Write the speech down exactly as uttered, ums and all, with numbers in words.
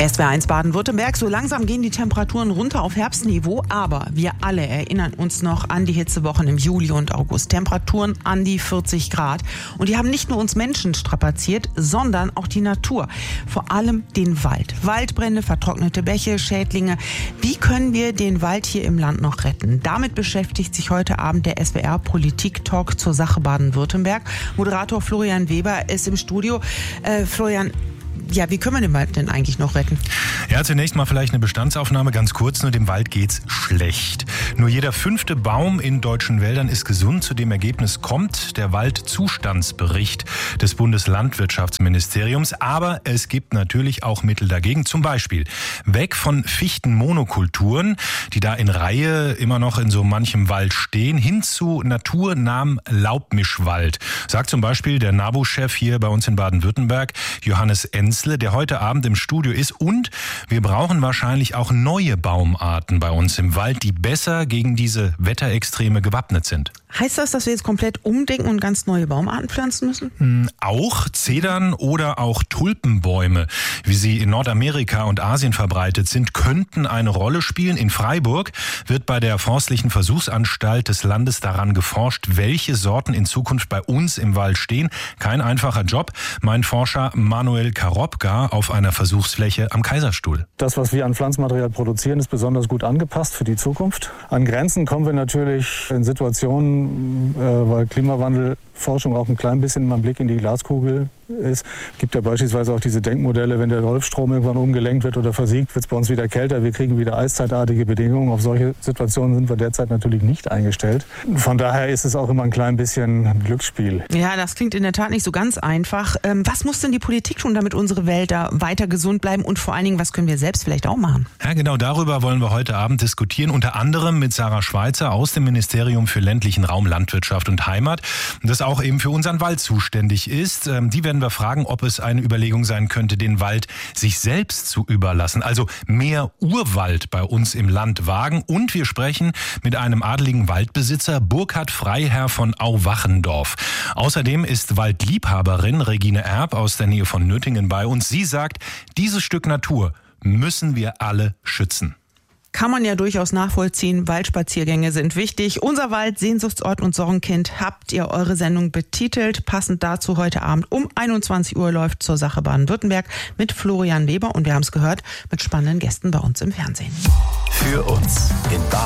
S W R eins Baden-Württemberg, so langsam gehen die Temperaturen runter auf Herbstniveau, aber wir alle erinnern uns noch an die Hitzewochen im Juli und August. Temperaturen an die vierzig Grad. Und die haben nicht nur uns Menschen strapaziert, sondern auch die Natur. Vor allem den Wald. Waldbrände, vertrocknete Bäche, Schädlinge. Wie können wir den Wald hier im Land noch retten? Damit beschäftigt sich heute Abend der S W R Politik-Talk zur Sache Baden-Württemberg. Moderator Florian Weber ist im Studio. Äh, Florian, ja, wie können wir den Wald denn eigentlich noch retten? Ja, zunächst mal vielleicht eine Bestandsaufnahme, ganz kurz, nur dem Wald geht's schlecht. Nur jeder fünfte Baum in deutschen Wäldern ist gesund. Zu dem Ergebnis kommt der Waldzustandsbericht des Bundeslandwirtschaftsministeriums. Aber es gibt natürlich auch Mittel dagegen. Zum Beispiel weg von Fichtenmonokulturen, die da in Reihe immer noch in so manchem Wald stehen, hin zu naturnahem Laubmischwald. Sagt zum Beispiel der NABU-Chef hier bei uns in Baden-Württemberg, Johannes Enzle, der heute Abend im Studio ist. Und wir brauchen wahrscheinlich auch neue Baumarten bei uns im Wald, die besser gegen diese Wetterextreme gewappnet sind. Heißt das, dass wir jetzt komplett umdenken und ganz neue Baumarten pflanzen müssen? Auch Zedern oder auch Tulpenbäume, wie sie in Nordamerika und Asien verbreitet sind, könnten eine Rolle spielen. In Freiburg wird bei der Forstlichen Versuchsanstalt des Landes daran geforscht, welche Sorten in Zukunft bei uns im Wald stehen. Kein einfacher Job, meint Forscher Manuel Karopka auf einer Versuchsfläche am Kaiserstuhl. Das, was wir an Pflanzenmaterial produzieren, ist besonders gut angepasst für die Zukunft. An Grenzen kommen wir natürlich in Situationen, weil Klimawandelforschung auch ein klein bisschen mal ein Blick in die Glaskugel ist. Es gibt ja beispielsweise auch diese Denkmodelle, wenn der Golfstrom irgendwann umgelenkt wird oder versiegt, wird es bei uns wieder kälter, wir kriegen wieder eiszeitartige Bedingungen. Auf solche Situationen sind wir derzeit natürlich nicht eingestellt. Von daher ist es auch immer ein klein bisschen ein Glücksspiel. Ja, das klingt in der Tat nicht so ganz einfach. Was muss denn die Politik tun, damit unsere Wälder weiter gesund bleiben und vor allen Dingen, was können wir selbst vielleicht auch machen? Ja, genau darüber wollen wir heute Abend diskutieren, unter anderem mit Sarah Schweizer aus dem Ministerium für ländlichen Raum, Landwirtschaft und Heimat, das auch eben für unseren Wald zuständig ist. Die werden wir fragen, ob es eine Überlegung sein könnte, den Wald sich selbst zu überlassen, also mehr Urwald bei uns im Land wagen. Und wir sprechen mit einem adeligen Waldbesitzer, Burkhard Freiherr von Auwachendorf. Außerdem ist Waldliebhaberin Regine Erb aus der Nähe von Nöttingen bei uns. Sie sagt, dieses Stück Natur müssen wir alle schützen. Kann man ja durchaus nachvollziehen. Waldspaziergänge sind wichtig. Unser Wald, Sehnsuchtsort und Sorgenkind. Habt ihr eure Sendung betitelt? Passend dazu heute Abend um einundzwanzig Uhr läuft zur Sache Baden-Württemberg mit Florian Weber. Und wir haben es gehört, mit spannenden Gästen bei uns im Fernsehen. Für uns in Baden.